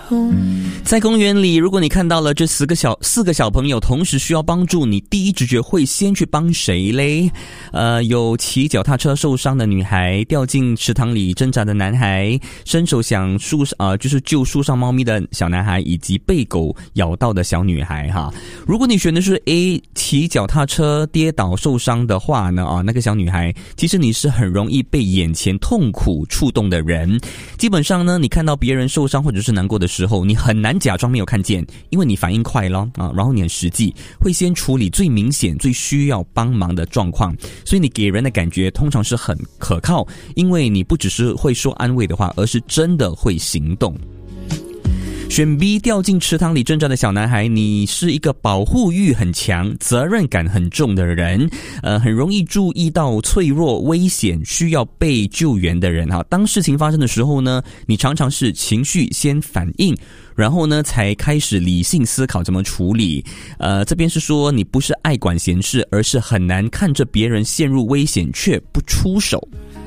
在公园里，如果你看到了这四个小朋友同时需要帮助，你第一直觉会先去帮谁嘞？有骑脚踏车受伤的女孩，掉进池塘里挣扎的男孩，伸手想就是救树上猫咪的小男孩，以及被狗咬到的小女孩哈。如果你选的是 A 骑脚踏车跌倒受伤的话呢，那个小女孩，其实你是很容易被眼前痛苦触动的人。基本上呢，你看到别人受伤或者是难过的时候，你很难假装没有看见，因为你反应快咯然后你很实际，会先处理最明显最需要帮忙的状况，所以你给人的感觉通常是很可靠，因为你不只是会说安慰的话，而是真的会行动。选 B 掉进池塘里挣扎的小男孩，你是一个保护欲很强、责任感很重的人，很容易注意到脆弱、危险、需要被救援的人哈。当事情发生的时候呢，你常常是情绪先反应，然后呢才开始理性思考怎么处理。这边是说你不是爱管闲事，而是很难看着别人陷入危险却不出手。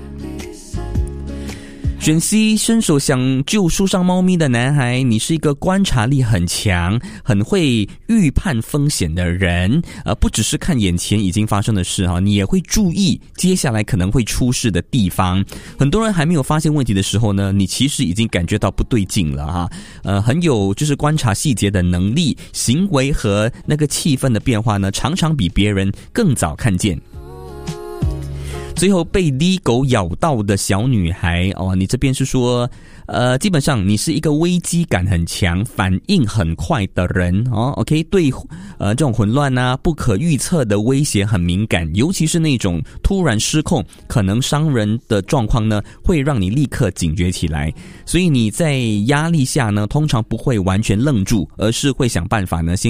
选 C 伸手想救树上猫咪的男孩，你是一个观察力很强、很会预判风险的人，不只是看眼前已经发生的事哈，你也会注意接下来可能会出事的地方。很多人还没有发现问题的时候呢，你其实已经感觉到不对劲了哈。很有就是观察细节的能力，行为和那个气氛的变化呢，常常比别人更早看见。最后被D 狗咬到的小女孩你这边是说基本上你是一个危机感很强、反应很快的人OK， 对这种混乱不可预测的威胁很敏感，尤其是那种突然失控可能伤人的状况呢，会让你立刻警觉起来。所以你在压力下呢，通常不会完全愣住，而是会想办法呢先